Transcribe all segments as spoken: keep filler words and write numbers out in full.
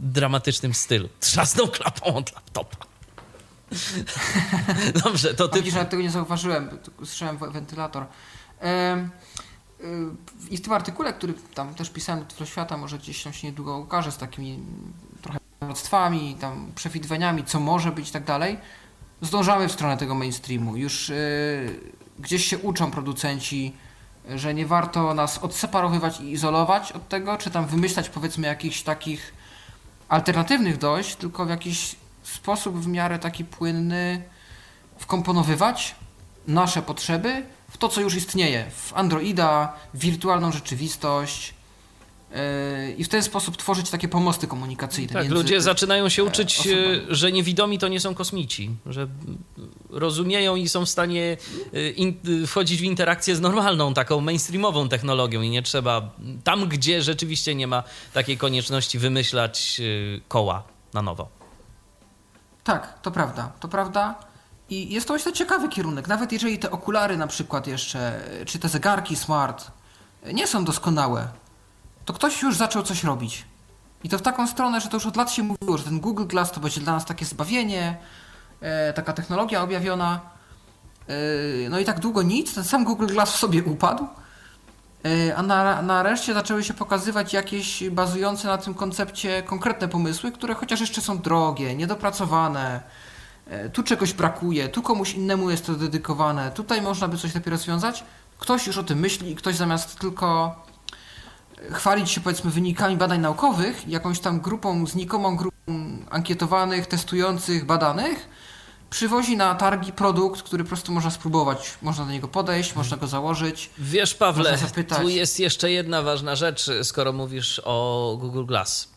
dramatycznym stylu. Trzasnął klapą od laptopa. Dobrze, to ty... Widzisz, że tego nie zauważyłem, słyszałem wentylator. Ehm, I w tym artykule, który tam też pisałem do Świata, może gdzieś tam się niedługo ukaże z takimi trochę proroctwami, tam przewidywaniami, co może być i tak dalej, zdążamy w stronę tego mainstreamu. Już yy, gdzieś się uczą producenci, że nie warto nas odseparowywać i izolować od tego, czy tam wymyślać powiedzmy jakichś takich alternatywnych dojść, tylko w jakiś sposób w miarę taki płynny wkomponowywać nasze potrzeby w to, co już istnieje, w Androida, w wirtualną rzeczywistość yy, i w ten sposób tworzyć takie pomosty komunikacyjne. Tak, między ludzie zaczynają się uczyć, osobami. że niewidomi to nie są kosmici, że rozumieją i są w stanie in, wchodzić w interakcję z normalną, taką mainstreamową technologią i nie trzeba tam, gdzie rzeczywiście nie ma takiej konieczności wymyślać koła na nowo. Tak, to prawda, to prawda. I jest to myślę ciekawy kierunek, nawet jeżeli te okulary na przykład jeszcze, czy te zegarki smart nie są doskonałe, to ktoś już zaczął coś robić. I to w taką stronę, że to już od lat się mówiło, że ten Google Glass to będzie dla nas takie zbawienie, e, taka technologia objawiona. E, no i tak długo nic, ten sam Google Glass w sobie upadł, e, a na, nareszcie zaczęły się pokazywać jakieś bazujące na tym koncepcie konkretne pomysły, które chociaż jeszcze są drogie, niedopracowane, tu czegoś brakuje, tu komuś innemu jest to dedykowane, tutaj można by coś lepiej rozwiązać. Ktoś już o tym myśli i ktoś zamiast tylko chwalić się powiedzmy wynikami badań naukowych, jakąś tam grupą, znikomą grupą ankietowanych, testujących, badanych, przywozi na targi produkt, który po prostu można spróbować. Można do niego podejść, można go założyć. Wiesz, Pawle, tu jest jeszcze jedna ważna rzecz, skoro mówisz o Google Glass.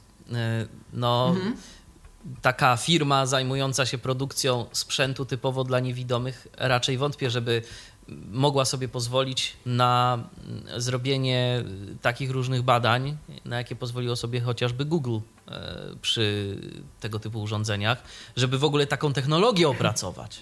No... Mhm. Taka firma zajmująca się produkcją sprzętu typowo dla niewidomych raczej wątpię, żeby mogła sobie pozwolić na zrobienie takich różnych badań, na jakie pozwoliło sobie chociażby Google przy tego typu urządzeniach, żeby w ogóle taką technologię opracować.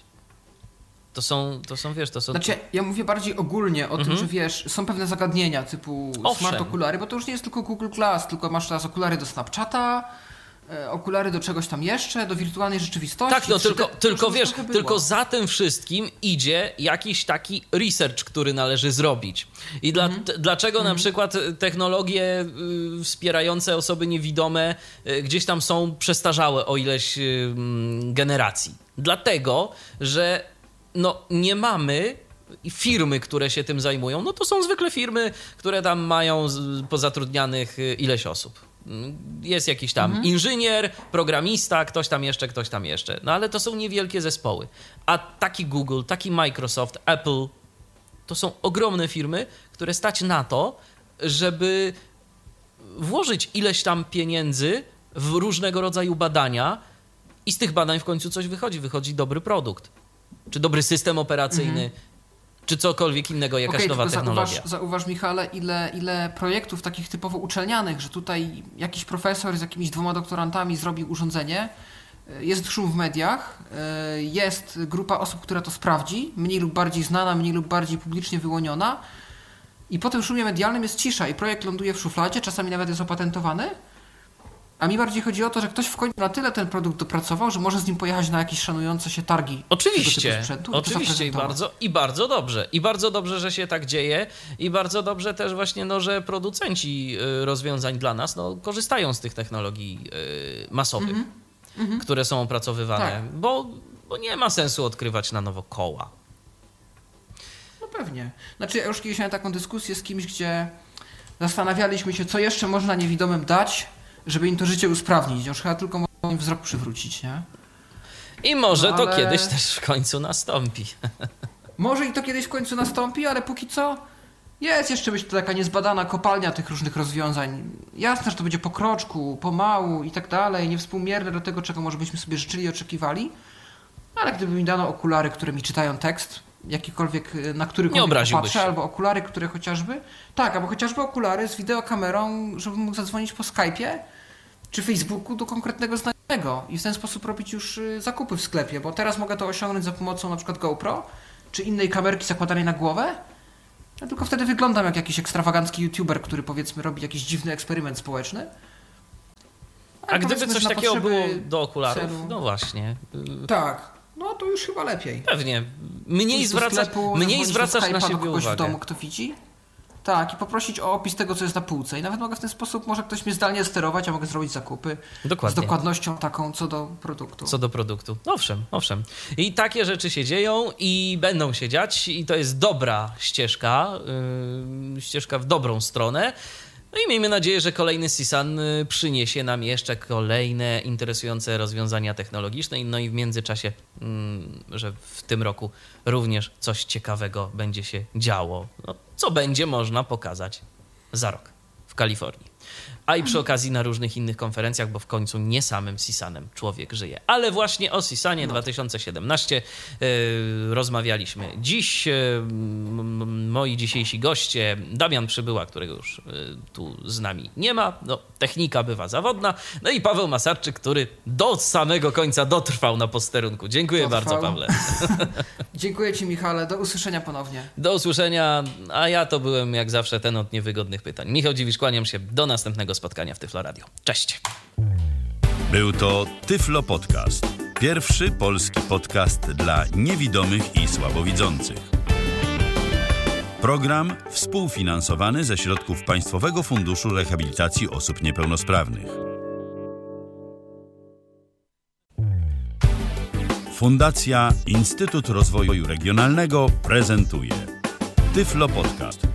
To są, to są, wiesz, to są... Znaczy, ja mówię bardziej ogólnie o mhm. tym, że wiesz, są pewne zagadnienia typu Owszem. smart okulary, bo to już nie jest tylko Google Glass, tylko masz teraz okulary do Snapchata, okulary do czegoś tam jeszcze, do wirtualnej rzeczywistości. Tak, no tylko, D, tylko wiesz, tylko za tym wszystkim idzie jakiś taki research, który należy zrobić. I dla, mm. t, dlaczego mm. na przykład technologie y, wspierające osoby niewidome y, gdzieś tam są przestarzałe o ileś y, generacji? Dlatego, że no, nie mamy firmy, które się tym zajmują, no to są zwykle firmy, które tam mają pozatrudnianych ileś osób. Jest jakiś tam mhm. inżynier, programista, ktoś tam jeszcze, ktoś tam jeszcze. No ale to są niewielkie zespoły. A taki Google, taki Microsoft, Apple, to są ogromne firmy, które stać na to, żeby włożyć ileś tam pieniędzy w różnego rodzaju badania i z tych badań w końcu coś wychodzi. Wychodzi dobry produkt. Czy dobry system operacyjny, mhm. czy cokolwiek innego, jakaś okay, nowa technologia. Zauważ, zauważ Michale, ile, ile projektów takich typowo uczelnianych, że tutaj jakiś profesor z jakimiś dwoma doktorantami zrobił urządzenie, jest szum w mediach, jest grupa osób, która to sprawdzi, mniej lub bardziej znana, mniej lub bardziej publicznie wyłoniona i po tym szumie medialnym jest cisza i projekt ląduje w szufladzie, czasami nawet jest opatentowany. A mi bardziej chodzi o to, że ktoś w końcu na tyle ten produkt dopracował, że może z nim pojechać na jakieś szanujące się targi. Oczywiście, sprzętu, oczywiście i bardzo, i bardzo dobrze. I bardzo dobrze, że się tak dzieje i bardzo dobrze też właśnie, no, że producenci rozwiązań dla nas no, korzystają z tych technologii masowych, mm-hmm. które są opracowywane, tak. bo, bo nie ma sensu odkrywać na nowo koła. No pewnie. Znaczy ja już kiedyś miałem taką dyskusję z kimś, gdzie zastanawialiśmy się, co jeszcze można niewidomym dać, żeby im to życie usprawnić. Już chyba tylko można im wzrok przywrócić, nie? I może no, ale... to kiedyś też w końcu nastąpi. Może i to kiedyś w końcu nastąpi, ale póki co jest jeszcze być to taka niezbadana kopalnia tych różnych rozwiązań. Jasne, że to będzie po kroczku, pomału i tak dalej, niewspółmierne do tego, czego może byśmy sobie życzyli i oczekiwali, ale gdyby mi dano okulary, które mi czytają tekst, jakikolwiek, na którykolwiek patrzę, albo okulary, które chociażby, tak, albo chociażby okulary z wideokamerą, żebym mógł zadzwonić po Skype'ie, czy Facebooku do konkretnego znajomego i w ten sposób robić już zakupy w sklepie, bo teraz mogę to osiągnąć za pomocą na przykład GoPro, czy innej kamerki zakładanej na głowę, ja tylko wtedy wyglądam jak jakiś ekstrawagancki youtuber, który powiedzmy robi jakiś dziwny eksperyment społeczny. A gdyby coś takiego było do okularów, celu. no właśnie. Tak, no to już chyba lepiej. Pewnie. Mniej zwracasz, mniej zwracasz na siebie kogoś uwagę. w domu, kto widzi. Tak, i poprosić o opis tego, co jest na półce. I nawet mogę w ten sposób, może ktoś mnie zdalnie sterować, a mogę zrobić zakupy. Dokładnie. Z dokładnością taką co do produktu. Co do produktu. Owszem, owszem. I takie rzeczy się dzieją i będą się dziać i to jest dobra ścieżka, yy, ścieżka w dobrą stronę. No i miejmy nadzieję, że kolejny CISAN przyniesie nam jeszcze kolejne interesujące rozwiązania technologiczne, no i w międzyczasie, że w tym roku również coś ciekawego będzie się działo, no, co będzie można pokazać za rok w Kalifornii. A i przy okazji na różnych innych konferencjach, bo w końcu nie samym CISANem człowiek żyje. Ale właśnie o CISANie no. dwa tysiące siedemnaście yy, rozmawialiśmy dziś. Yy, m, moi dzisiejsi goście, Damian Przybyła, którego już yy, tu z nami nie ma. No, technika bywa zawodna. No i Paweł Masarczyk, który do samego końca dotrwał na posterunku. Dziękuję dotrwał. bardzo, Pawle. Dziękuję Ci, Michale. Do usłyszenia ponownie. Do usłyszenia, a ja to byłem jak zawsze ten od niewygodnych pytań. Michał Dziwisz, kłaniam się. Do następnego spotkania w Tyflo Radio. Cześć. Był to Tyflo Podcast. Pierwszy polski podcast dla niewidomych i słabowidzących. Program współfinansowany ze środków Państwowego Funduszu Rehabilitacji Osób Niepełnosprawnych. Fundacja Instytut Rozwoju Regionalnego prezentuje Tyflo Podcast.